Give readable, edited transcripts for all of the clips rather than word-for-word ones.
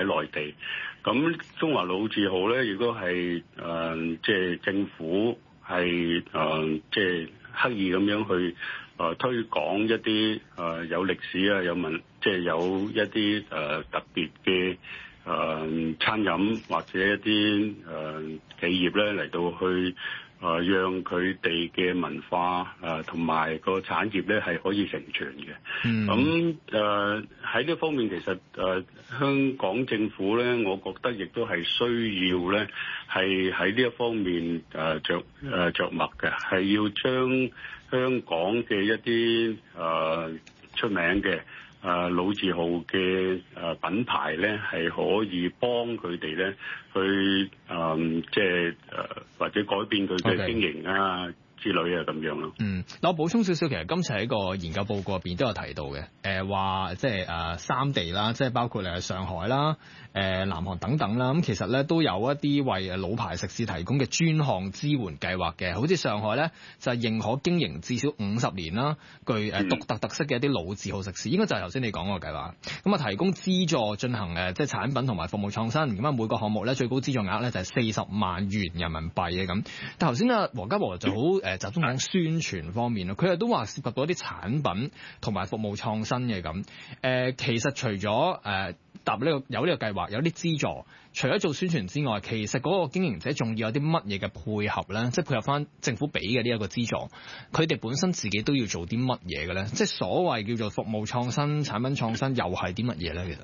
喺內地。咁中華老字號咧，亦都係即係政府係即係刻意咁樣去推廣一啲有歷史啊，即係有一啲特別嘅餐飲或者一啲企業咧嚟到去讓佢哋嘅文化同埋個產業咧係可以承傳嘅。咁喺呢方面其實香港政府咧，我覺得亦都係需要咧係喺呢一方面着墨嘅，係要將香港嘅一啲出名嘅老字號嘅品牌咧，係可以幫佢哋咧去即係或者改變佢嘅經營啊之類啊咁樣咯。 嗱，我補充少少，其實今次喺個研究報告入邊都有提到嘅，話即係三地啦，即係包括上海啦、南韓等等啦，咁其實咧都有一啲為老牌食肆提供嘅專項支援計劃嘅，好似上海咧就係認可經營至少50年啦，具獨特特色嘅一啲老字號食肆，應該就係頭先你講個計劃。咁啊提供資助進行即係產品同埋服務創新，咁啊每個項目咧最高資助額咧就係40萬元人民幣嘅咁。但頭先黃家和就好集中講宣傳方面咯，佢哋都話涉及到一啲產品同埋服務創新嘅咁。其實除咗有呢個計劃，有啲資助，除咗做宣傳之外，其實嗰個經營者仲要有啲乜嘢嘅配合咧？即係配合翻政府俾嘅呢一個資助，佢哋本身自己都要做啲乜嘢嘅咧？即係所謂叫做服務創新、產品創新，又係啲乜嘢咧？其實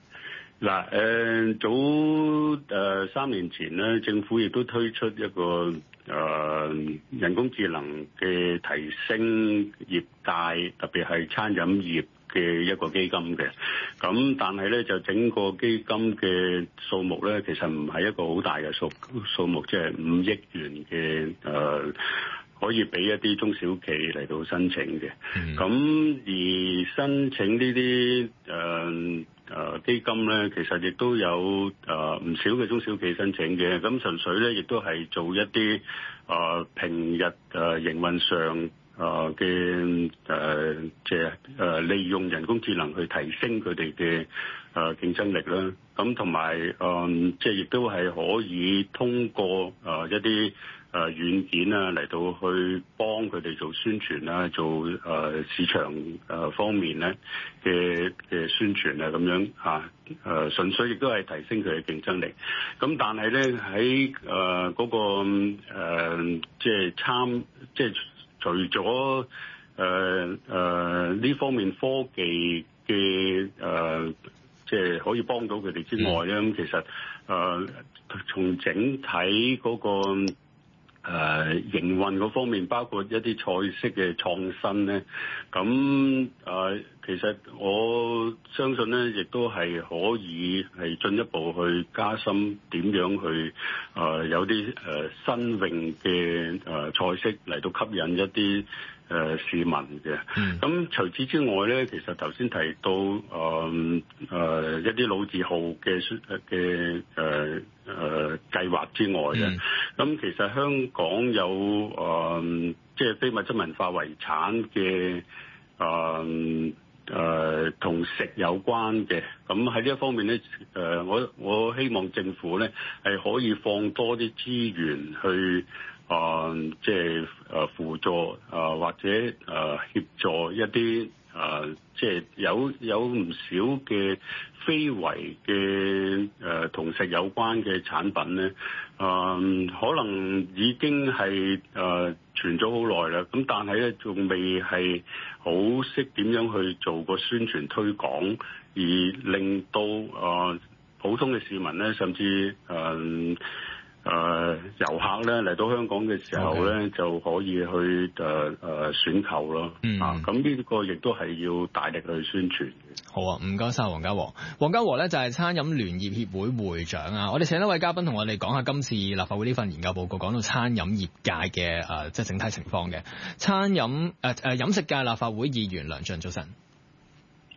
嗱，早3年前咧，政府亦都推出一個人工智能嘅提升業界，特別係餐飲業嘅一個基金嘅。咁但係咧就整個基金嘅數目咧，其實唔係一個好大嘅數目，即係5億元嘅可以俾一啲中小企嚟到申請嘅。咁而申請呢啲基金咧，其實亦都有唔少嘅中小企申請嘅。咁純粹咧，亦都係做一啲平日營運上嘅即係利用人工智能去提升佢哋嘅競爭力啦。咁同埋即係亦都係可以通過一啲軟件啊嚟到去幫佢哋做宣傳啊，做市場方面咧嘅宣傳啊咁樣嚇，純粹亦都係提升佢嘅競爭力。咁但係咧喺嗰個即係除咗呢方面科技嘅即係可以幫到佢哋之外咧，咁其實從整體嗰個營運嗰方面，包括一啲菜式嘅創新咧，咁其實我相信咧，亦都係可以係進一步去加深點樣去有啲新穎嘅菜式嚟到吸引一啲市民嘅。咁除此之外咧，其實頭先提到一啲老字號嘅計劃之外咧，咁其實香港有即係非物質文化遺產嘅同食有關嘅，咁喺呢一方面咧，我希望政府咧係可以放多啲資源去即係輔助或者協助一啲即係有唔少嘅非遺嘅同食有關嘅產品咧，可能已經係傳咗好耐啦。咁但係咧仲未係好識點樣去做個宣傳推廣，而令到普通嘅市民咧，甚至遊客咧嚟到香港嘅時候咧，就可以去選購咯。咁呢個亦都係要大力去宣傳嘅。 好啊，唔該晒黃家和。黃家和咧就係餐飲聯業協會會長啊。我哋請一位嘉賓同我哋講下今次立法會呢份研究報告講到餐飲業界嘅即係整體情況嘅。飲食界立法會議員梁進，早晨。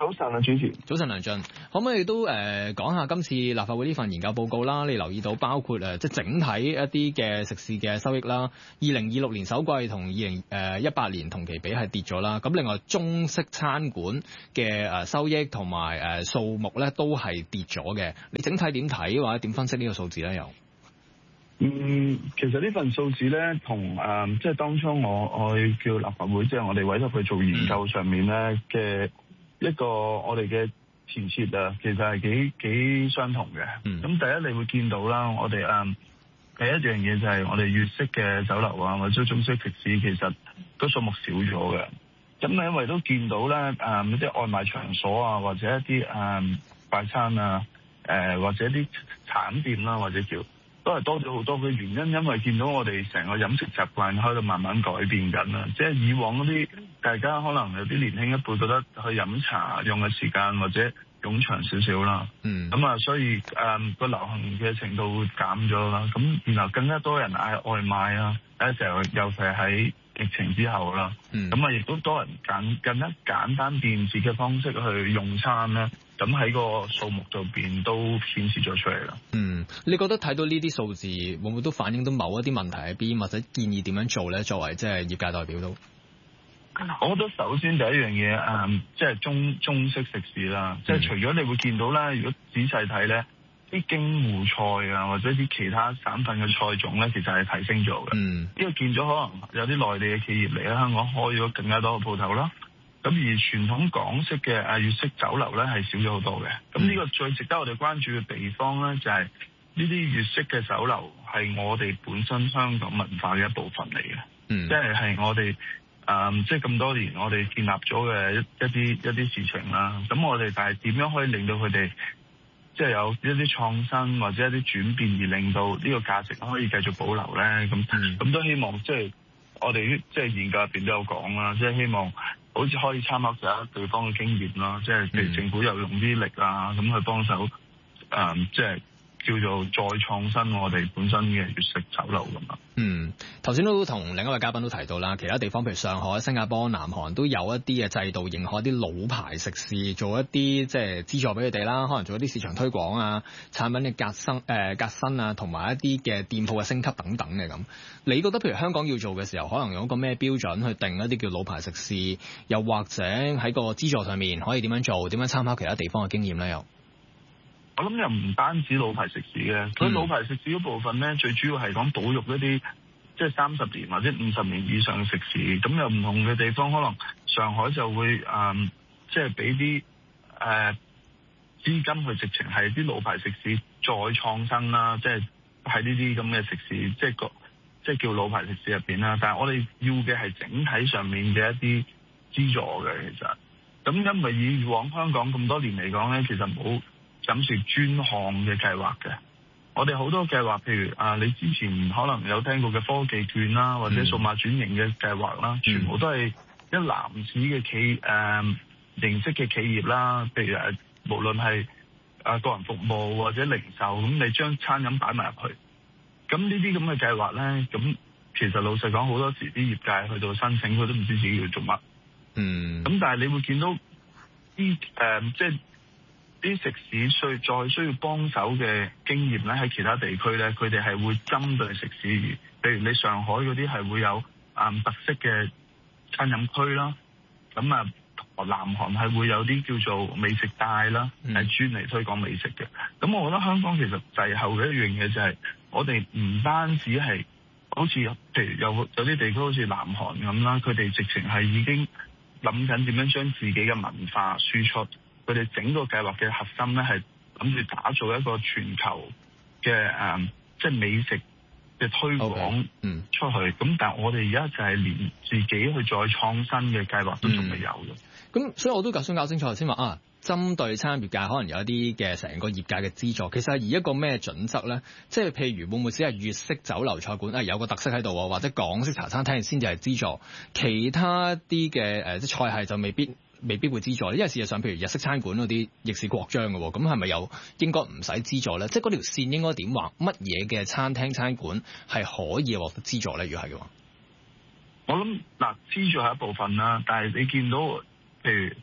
早晨啊，主持。 早晨，梁進，可唔可以都講下今次立法會呢份研究報告啦？你留意到包括即係整體一啲嘅食肆嘅收益啦，2026年首季同2018年同期比係跌咗啦。咁另外中式餐館嘅收益同埋數目咧都係跌咗嘅。你整體點睇或者點分析呢個數字咧？又其實呢份數字咧，同即係當初我叫立法會，即係我哋委託佢做研究上面咧嘅一個我哋嘅前設啊，其實係幾相同嘅。咁第一你會見到啦，我哋第一樣嘢就係我哋粵式嘅酒樓啊，或者中式食肆，其實個數目少咗嘅。咁因為都見到咧，一啲外賣場所啊，或者一啲快餐啊，或者一啲茶飲店啦，或者叫都係多咗好多嘅原因，因為見到我哋成個飲食習慣喺度慢慢改變緊啦。即係以往嗰啲大家可能有啲年輕一輩覺得去飲茶用嘅時間或者用長少少啦。所以個流行嘅程度會減咗啦。咁然後更加多人嗌外賣啊，有時候尤其係喺疫情之後啦。亦都多人更加簡單便捷嘅方式去用餐咧。咁喺個數目度邊都顯示咗出嚟啦。 你覺得睇到呢啲數字，會唔會都反映到某一啲問題喺邊，或者建議點樣做咧？作為即係業界代表都， 我覺得首先第一樣嘢，即係中式食肆啦。即係除咗你會見到啦，如果仔細睇咧，啲京滬菜啊，或者啲其他省份嘅菜種咧，其實係提升咗嘅。因為見咗可能有啲內地嘅企業嚟喺香港開咗更加多嘅鋪頭啦。咁而傳統港式嘅粵式酒樓咧係少咗好多嘅。咁呢個最值得我哋關注嘅地方咧，就係呢啲粵式嘅酒樓係我哋本身香港文化嘅一部分嚟嘅。即係我哋即係咁多年我哋建立咗嘅一啲事情啦。咁我哋但係點樣可以令到佢哋即係有一啲創新或者一啲轉變，而令到呢個價值可以繼續保留咧？咁都希望即係我哋即係研究入邊都有講啦，即係希望好似可以參考其他地方嘅經驗啦，即係譬如政府又用啲力啊，咁去幫手，即係叫做再創新我哋本身嘅粵式酒樓咁啊。 頭先都同另一位嘉賓都提到啦，其他地方譬如上海、新加坡、南韓都有一啲嘅制度認可一啲老牌食肆，做一啲即係資助俾佢哋啦，可能做一啲市場推廣啊、產品嘅革新啊，同埋一啲嘅店鋪嘅升級等等嘅咁。你覺得譬如香港要做嘅時候，可能用一個咩標準去定一啲叫老牌食肆，又或者喺個資助上面可以點樣做？點樣參考其他地方嘅經驗咧？又我諗又唔單止老牌食肆嘅，佢老牌食肆嗰部分咧，最主要係講保育一啲即係30年或者50年以上嘅食肆。咁有唔同嘅地方，可能上海就會即係俾啲資金去直情係啲老牌食肆再創新啦，即係喺呢啲咁嘅食肆，即係叫老牌食肆入邊啦。但係我哋要嘅係整體上面嘅一啲資助嘅，其實咁因為以往香港咁多年嚟講咧，其實冇飲食專項嘅計劃嘅。我哋好多計劃，譬如你之前可能有聽過嘅科技券啦，或者數碼轉型嘅計劃啦，全部都係一籃子嘅形式嘅企業啦。譬如無論係個人服務或者零售，咁你將餐飲擺埋入去，咁呢啲咁嘅計劃咧，咁其實老實講，好多時啲業界去到申請，佢都唔知自己要做乜。咁但係你會見到啲即係啲食肆再需要幫手嘅經驗咧，喺其他地區咧，佢哋係會針對食肆，譬如你上海嗰啲係會有特色嘅餐飲區啦，咁南韓係會有啲叫做美食帶啦，係專嚟推廣美食嘅。咁我覺得香港其實滯後嘅一樣嘢就係，我哋唔單止係好似譬如有啲地區好似南韓咁啦，佢哋直情係已經諗緊點樣將自己嘅文化輸出。佢哋整個計劃嘅核心咧，係諗住打造一個全球嘅即係美食嘅推廣出去。咁但係我哋而家就係連自己去再創新嘅計劃都仲未有嘅。 咁所以我都想搞清楚先話針對餐飲業界可能有一啲嘅成個業界嘅資助，其實係以一個咩準則咧？即係譬如會唔會只係粵式酒樓菜館有個特色喺度，或者港式茶餐廳先至係資助，其他啲嘅即係菜系就未必會資助，因為事實上，譬如日式餐館嗰啲逆市擴張嘅喎，咁係咪有應該唔使資助咧？即係嗰條線應該點畫？乜嘢嘅餐廳餐館係可以獲得資助咧？如果係嘅話，我諗資助係一部分啦，但係你見到譬如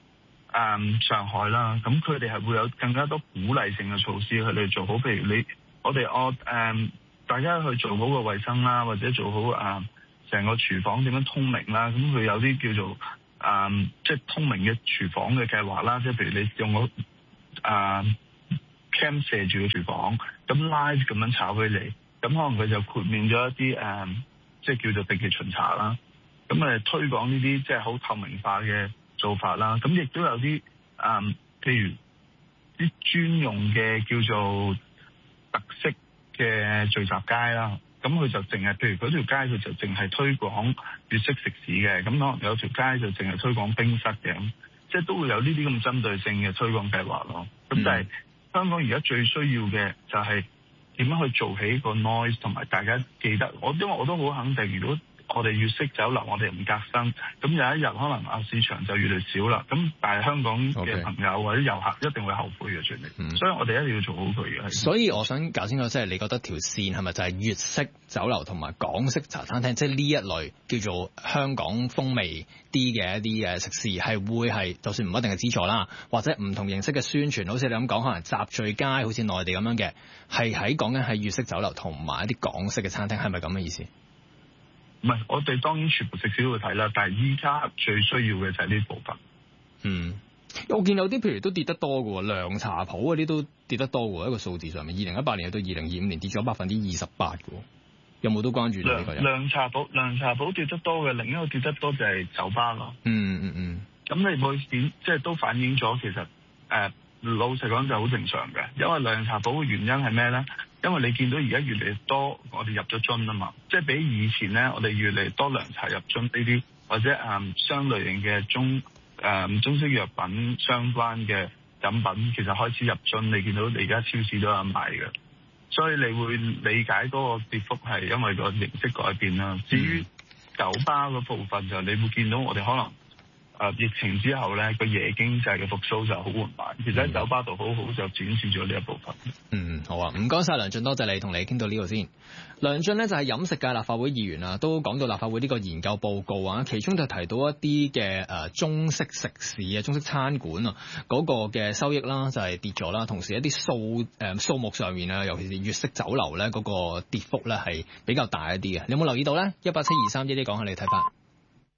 上海啦，咁佢哋係會有更加多鼓勵性嘅措施去嚟做好，譬如大家去做好個衛生啦，或者做好成個廚房點樣通明啦，咁佢有啲叫做即係通明嘅廚房嘅計劃啦，即係譬如你用個cam 射住個廚房，咁 live 咁樣炒俾你，咁可能佢就豁免咗一啲即係叫做定期巡查啦，咁推廣呢啲即係好透明化嘅做法啦，咁亦都有啲譬如啲專用嘅叫做特色嘅聚集街啦，咁佢就淨係譬如嗰條街佢就淨係推廣粵式食肆嘅，咁可能有條街就淨係推廣冰室嘅，咁即係都會有呢啲咁針對性嘅推廣計劃咯。咁但係香港而家最需要嘅就係點樣去做起個 noise， 同埋大家記得因為我都好肯定，如果我哋粵式酒樓，我哋唔革新，咁有一日可能市場就越嚟越少啦。咁但係香港嘅朋友或者遊客一定會後悔嘅，最尾。所以我哋一定要做好佢嘅。 所以我想搞清楚，即係你覺得條線係咪就係粵式酒樓同埋港式茶餐廳，即係呢一類叫做香港風味啲嘅一啲嘅食肆，係會係就算唔一定係資助啦，或者唔同形式嘅宣傳，好似你咁講，可能集聚街，好似內地咁樣嘅，係講緊係粵式酒樓同埋一啲港式嘅餐廳，係咪咁嘅意思？ 唔係，我哋當然全部食肆都會睇啦，但係依家最需要嘅就係呢部分。 我見有啲譬如都跌得多嘅喎，涼茶鋪嗰啲都跌得多嘅喎，一個數字上面，2018年到2025年跌咗28%嘅喎，有冇都關注到呢個人？涼茶鋪跌得多嘅，另一個跌得多就係酒吧咯。咁你會點？即係都反映咗其實老實講就好正常嘅，因為涼茶鋪嘅原因係咩咧？因為你見到而家越嚟越多我哋入咗樽啊嘛，即係比以前咧，我哋越嚟越多涼茶入樽呢啲，或者相類型嘅中式藥品相關嘅飲品，其實開始入樽。你見到你而家超市都有賣嘅，所以你會理解嗰個跌幅係因為個形式改變啦。至於酒吧嗰部分就你會見到我哋可能疫情之後咧，個夜經濟嘅復甦就好緩慢，其實喺酒吧度好就展示咗呢一部分。好啊，唔該晒梁進，多謝你，同你傾到呢度先。梁進呢就係飲食界立法會議員啊，都講到立法會呢個研究報告啊，其中就提到一啲嘅中式食肆啊、中式餐館啊嗰個嘅收益啦，就係跌咗啦，同時一啲數目上面啊，尤其是粵式酒樓咧嗰個跌幅咧係比較大一啲嘅。你有冇留意到咧？1872311講下你睇法。